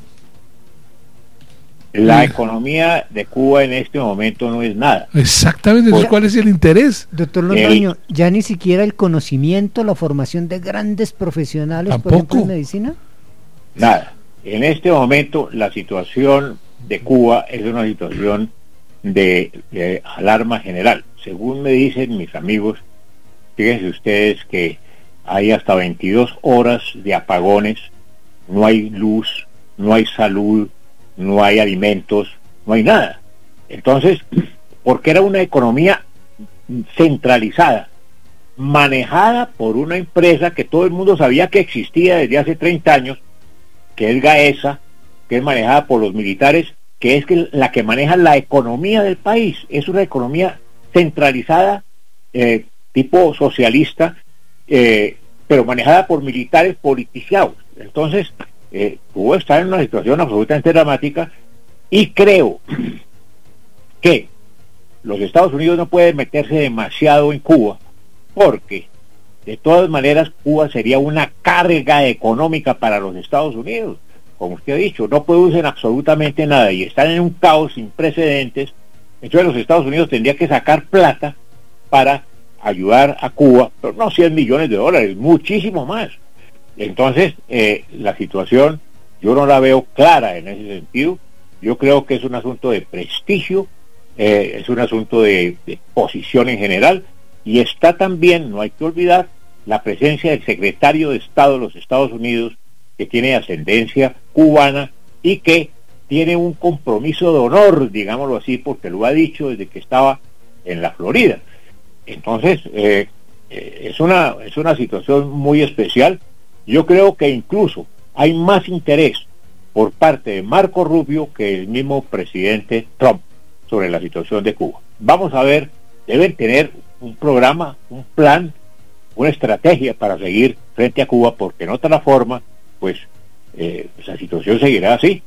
La economía de Cuba en este momento no es nada. Exactamente, entonces, ¿cuál es el interés? Doctor Londoño, el, ya ni siquiera el conocimiento, la formación de grandes profesionales, ¿tampoco? Por ejemplo, en medicina. Nada. En este momento la situación de Cuba es una situación de, de alarma general. Según me dicen mis amigos, fíjense ustedes que hay hasta veintidós horas de apagones, no hay luz, no hay salud, no hay alimentos, no hay nada. Entonces, porque era una economía centralizada, manejada por una empresa que todo el mundo sabía que existía desde hace treinta años, que es Gaesa, que es manejada por los militares, que es que la que maneja la economía del país. Es una economía centralizada, eh, tipo socialista, eh, pero manejada por militares politiciados. Entonces, eh, Cuba está en una situación absolutamente dramática y creo que los Estados Unidos no pueden meterse demasiado en Cuba, porque de todas maneras Cuba sería una carga económica para los Estados Unidos. Como usted ha dicho, no producen absolutamente nada y están en un caos sin precedentes. Entonces los Estados Unidos tendrían que sacar plata para ayudar a Cuba, pero no cien millones de dólares, muchísimo más. Entonces, eh, la situación yo no la veo clara en ese sentido. Yo creo que es un asunto de prestigio, eh, es un asunto de, de posición en general, y está también, no hay que olvidar, la presencia del secretario de Estado de los Estados Unidos, que tiene ascendencia cubana y que tiene un compromiso de honor, digámoslo así, porque lo ha dicho desde que estaba en la Florida. Entonces, eh, eh, es una, es una situación muy especial. Yo creo que incluso hay más interés por parte de Marco Rubio que el mismo presidente Trump sobre la situación de Cuba. Vamos a ver, deben tener un programa, un plan, una estrategia para seguir frente a Cuba, porque en otra forma, pues, eh, la situación seguirá así.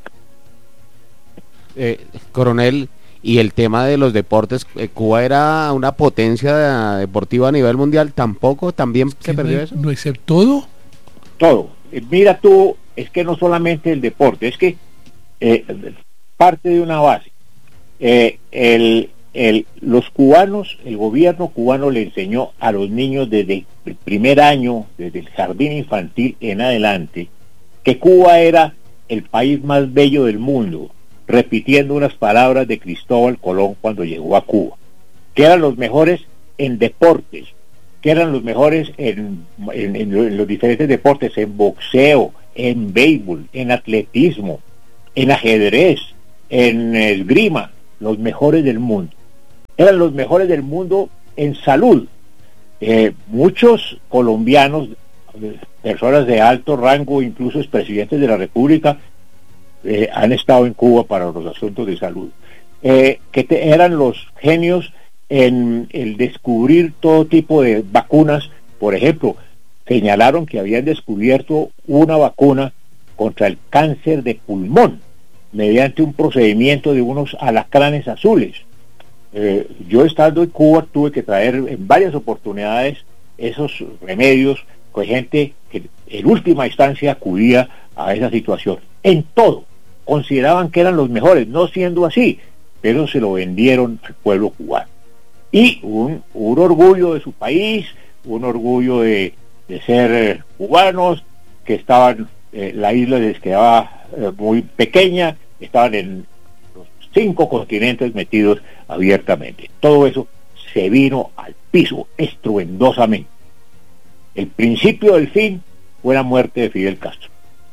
Eh, coronel, y el tema de los deportes, eh, Cuba era una potencia deportiva a nivel mundial, tampoco, también se perdió no, eso. No es todo. Todo. Eh, mira tú, es que no solamente el deporte, es que eh, parte de una base. Eh, el, el, los cubanos, el gobierno cubano le enseñó a los niños desde el primer año, desde el jardín infantil en adelante, que Cuba era el país más bello del mundo, repitiendo unas palabras de Cristóbal Colón cuando llegó a Cuba, que eran los mejores en deportes, que eran los mejores en, en, en, en los diferentes deportes, en boxeo, en béisbol, en atletismo, en ajedrez, en esgrima, los mejores del mundo. Eran los mejores del mundo en salud. Eh, muchos colombianos, personas de alto rango, incluso expresidentes de la República, eh, han estado en Cuba para los asuntos de salud. Eh, que te, eran los genios en el descubrir todo tipo de vacunas. Por ejemplo, señalaron que habían descubierto una vacuna contra el cáncer de pulmón mediante un procedimiento de unos alacranes azules. Eh, yo estando en Cuba tuve que traer en varias oportunidades esos remedios con gente que en última instancia acudía a esa situación. En todo, consideraban que eran los mejores, no siendo así, pero se lo vendieron al pueblo cubano. Y un, un orgullo de su país, un orgullo de, de ser eh, cubanos, que estaban, eh, la isla les quedaba eh, muy pequeña, estaban en los cinco continentes metidos abiertamente. Todo eso se vino al piso estruendosamente. El principio del fin fue la muerte de Fidel Castro.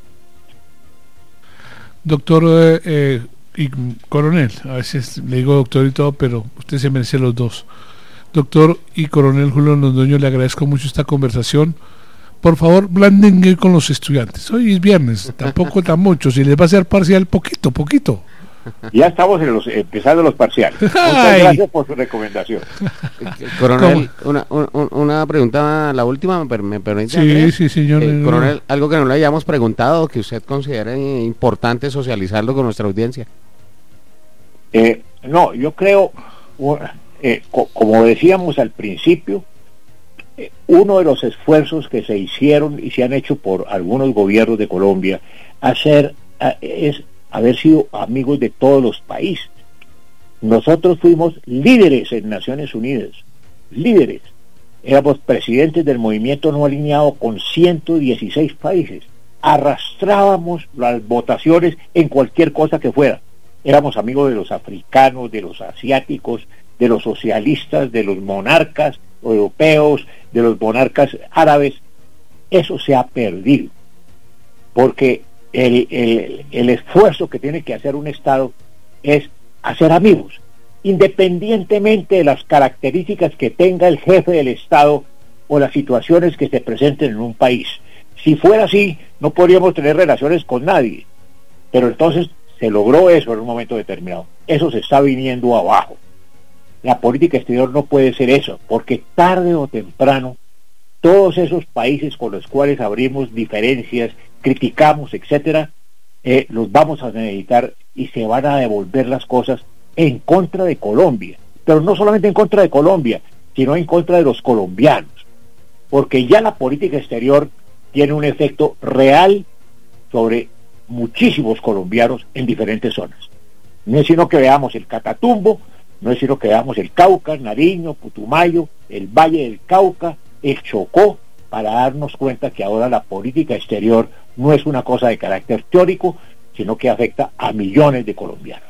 Doctor eh, eh, y coronel, a veces le digo doctor y todo, pero usted se merece los dos. Doctor y coronel Julio Londoño, le agradezco mucho esta conversación. Por favor, blandengue con los estudiantes. Hoy es viernes, tampoco tan mucho. Si les va a hacer parcial, poquito, poquito. Ya estamos en los, empezando los parciales. Muchas gracias por su recomendación. Coronel, una, una, una pregunta, la última, ¿me, me permite? Sí, Andrés? sí, señor. Eh, coronel, algo que no le hayamos preguntado, que usted considere importante socializarlo con nuestra audiencia. Eh, no, yo creo, eh, co como decíamos al principio, eh, uno de los esfuerzos que se hicieron y se han hecho por algunos gobiernos de Colombia hacer a, es haber sido amigos de todos los países. Nosotros fuimos líderes en Naciones Unidas, líderes. Éramos presidentes del movimiento no alineado con ciento dieciséis países. Arrastrábamos las votaciones en cualquier cosa que fuera. Éramos amigos de los africanos, de los asiáticos, de los socialistas, de los monarcas europeos, de los monarcas árabes. Eso se ha perdido, porque el, el, el esfuerzo que tiene que hacer un Estado es hacer amigos, independientemente de las características que tenga el jefe del Estado o las situaciones que se presenten en un país. Si fuera así, no podríamos tener relaciones con nadie, pero entonces se logró eso en un momento determinado. Eso se está viniendo abajo. La política exterior no puede ser eso, porque tarde o temprano todos esos países con los cuales abrimos diferencias, criticamos, etcétera, eh, los vamos a necesitar y se van a devolver las cosas en contra de Colombia, pero no solamente en contra de Colombia, sino en contra de los colombianos, porque ya la política exterior tiene un efecto real sobre muchísimos colombianos en diferentes zonas. No es sino que veamos el Catatumbo, no es sino que veamos el Cauca, Nariño, Putumayo, el Valle del Cauca, el Chocó, para darnos cuenta que ahora la política exterior no es una cosa de carácter teórico, sino que afecta a millones de colombianos.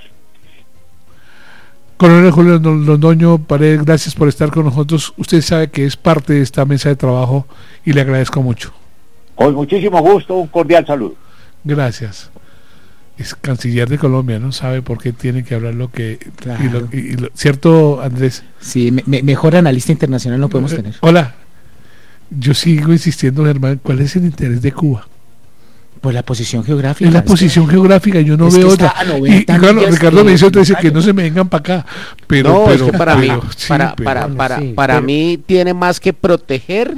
Coronel Julio Londoño Paredes, gracias por estar con nosotros. Usted sabe que es parte de esta mesa de trabajo y le agradezco mucho. Con muchísimo gusto, un cordial saludo. Gracias. Es canciller de Colombia, ¿no? Sabe por qué tiene que hablar lo que... Claro. Y lo, y, y lo, ¿cierto, Andrés? Sí, me, me, mejor analista internacional no podemos tener. Hola. Yo sigo insistiendo, Germán, ¿cuál es el interés de Cuba? Pues la posición geográfica. Es la posición geográfica, yo no veo otra. Y, y claro, Ricardo me dice otra, dice que no se me vengan para acá. Pero, no, pero, es que para pero, mí, sí, para, pero, para, bueno, para, sí, para pero- mí tiene más que proteger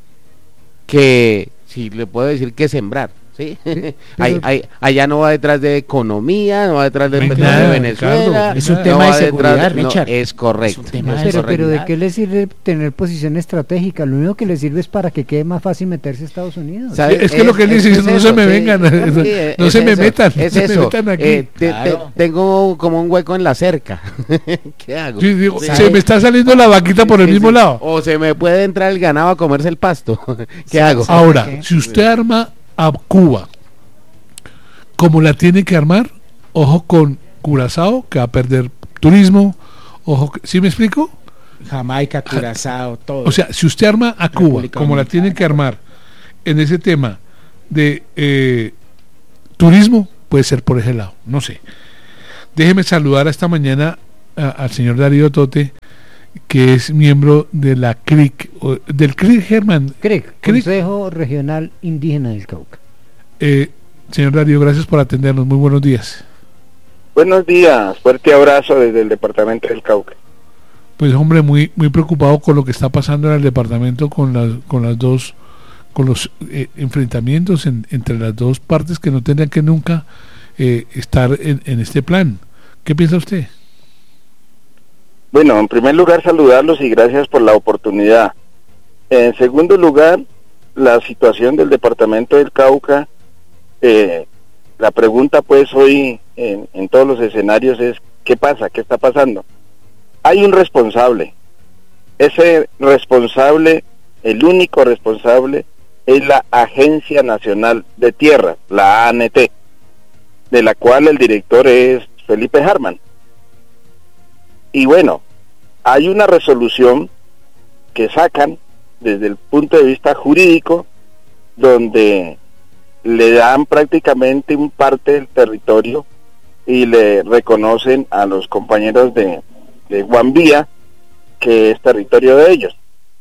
que, si le puedo decir, que sembrar. ¿sí? Ay- ay- allá no va detrás de economía, no va detrás de, No hay de nada, Venezuela. Ricardo, es un no tema va de detrás seguridad, no, Richard. es correcto. Es un tema es de Pero, correcto. pero ¿de qué le sirve tener posición estratégica? Lo único que le sirve es para que quede más fácil meterse a Estados Unidos. ¿Sabe? Es que lo que él dice es, no se me vengan, no es se me eso, metan, no es se me eso. metan aquí. Eh, te- te- Claro. tengo como un hueco en la cerca. ¿Qué hago? Sí, digo, Sí. se me está saliendo la vaquita por el Sí, mismo sí. lado. O se me puede entrar el ganado a comerse el pasto. ¿Qué Sí, hago? sí. Ahora, ¿Qué? si usted arma a Cuba como la tiene que armar, ojo con Curazao, que va a perder turismo. Ojo, ¿sí me explico? Jamaica, Curazao, todo. O sea, si usted arma a Cuba República como la Dominicana. tiene que armar en ese tema de eh, turismo, puede ser por ese lado, no sé. Déjeme saludar esta mañana a, al señor Darío Tote, que es miembro de la C R I C, o, del C R I C, Germán. C R I C, C R I C. Consejo Regional Indígena del Cauca. Eh, señor Darío, gracias por atendernos, muy buenos días. Buenos días, fuerte abrazo desde el departamento del Cauca. Pues hombre, muy muy preocupado con lo que está pasando en el departamento con las con las dos con los eh, enfrentamientos en, entre las dos partes que no tendrían que nunca eh, estar en, en este plan. ¿Qué piensa usted? Bueno, en primer lugar saludarlos y gracias por la oportunidad. En segundo lugar, la situación del departamento del Cauca, eh, la pregunta pues hoy en, en todos los escenarios es ¿qué pasa? ¿Qué está pasando? Hay un responsable. Ese responsable, el único responsable, es la Agencia Nacional de Tierras, la A N T, de la cual el director es Felipe Harman. Y bueno, hay una resolución que sacan desde el punto de vista jurídico, donde le dan prácticamente un parte del territorio y le reconocen a los compañeros de, de Guambía que es territorio de ellos.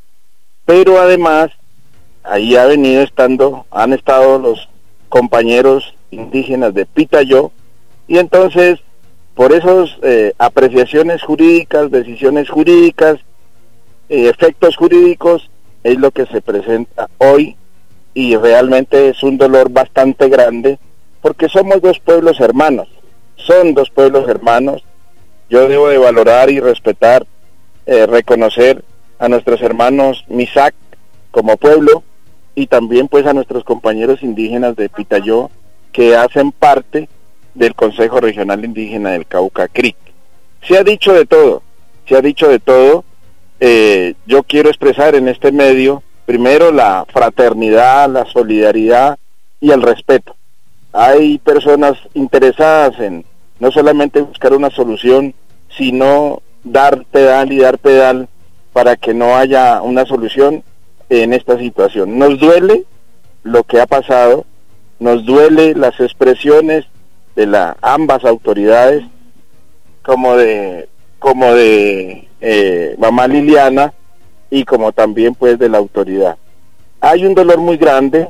Pero además, ahí ha venido estando, han estado los compañeros indígenas de Pitayó, y entonces, por esas eh, apreciaciones jurídicas, decisiones jurídicas, eh, efectos jurídicos, es lo que se presenta hoy, y realmente es un dolor bastante grande, porque somos dos pueblos hermanos, son dos pueblos hermanos. Yo debo de valorar y respetar, eh, reconocer a nuestros hermanos Misak como pueblo, y también pues a nuestros compañeros indígenas de Pitayó, que hacen parte del Consejo Regional Indígena del Cauca, C R I C. Se ha dicho de todo, se ha dicho de todo. Eh, yo quiero expresar en este medio, primero, la fraternidad, la solidaridad y el respeto. Hay personas interesadas en no solamente buscar una solución, sino dar pedal y dar pedal para que no haya una solución en esta situación. Nos duele lo que ha pasado, nos duele las expresiones de la ambas autoridades, como de como de eh, mamá Liliana, y como también pues de la autoridad. Hay un dolor muy grande,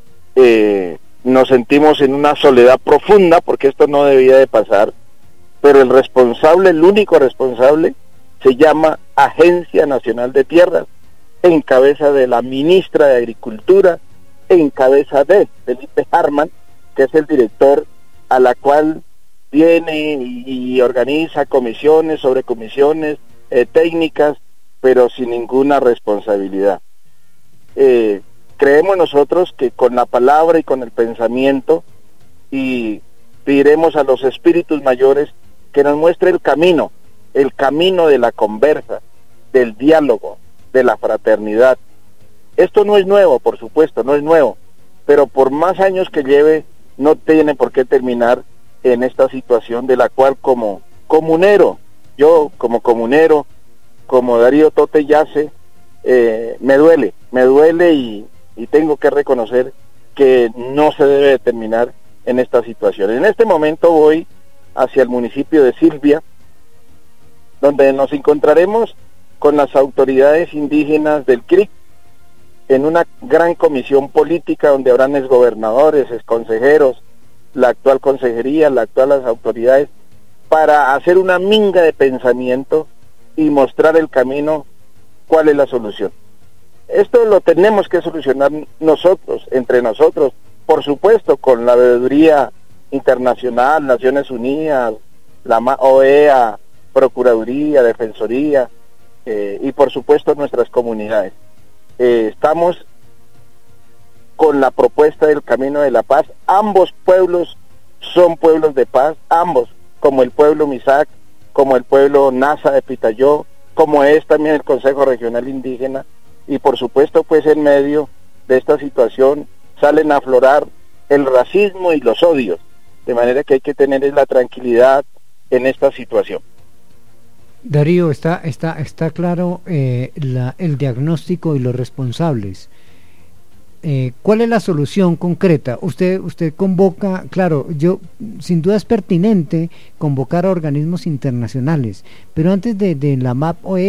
eh, nos sentimos en una soledad profunda porque esto no debía de pasar, pero el responsable, el único responsable, se llama Agencia Nacional de Tierras, en cabeza de la ministra de Agricultura, en cabeza de Felipe Harman, que es el director, a la cual viene y, y organiza comisiones sobre comisiones eh, técnicas, pero sin ninguna responsabilidad. Eh, creemos nosotros que con la palabra y con el pensamiento, y pediremos a los espíritus mayores que nos muestre el camino, el camino de la conversa, del diálogo, de la fraternidad. Esto no es nuevo, por supuesto, no es nuevo, pero por más años que lleve, no tiene por qué terminar en esta situación de la cual como comunero, yo como comunero, como Darío Tote Yace, eh, me duele, me duele y, y tengo que reconocer que no se debe de terminar en esta situación. En este momento voy hacia el municipio de Silvia, donde nos encontraremos con las autoridades indígenas del C R I C en una gran comisión política donde habrán exgobernadores, exconsejeros, la actual consejería, las actuales autoridades, para hacer una minga de pensamiento y mostrar el camino, cuál es la solución. Esto lo tenemos que solucionar nosotros, entre nosotros, por supuesto, con la veeduría internacional, Naciones Unidas, la O E A, Procuraduría, Defensoría, eh, y por supuesto nuestras comunidades. Eh, estamos con la propuesta del Camino de la Paz. Ambos pueblos son pueblos de paz, ambos, como el pueblo Misak, como el pueblo Nasa de Pitayó, como es también el Consejo Regional Indígena, y por supuesto pues en medio de esta situación salen a aflorar el racismo y los odios, de manera que hay que tener la tranquilidad en esta situación. Darío, está, está, está claro eh, la, el diagnóstico y los responsables. Eh, ¿Cuál es la solución concreta? Usted, usted convoca, claro, yo sin duda es pertinente convocar a organismos internacionales, pero antes de, de la M A P O E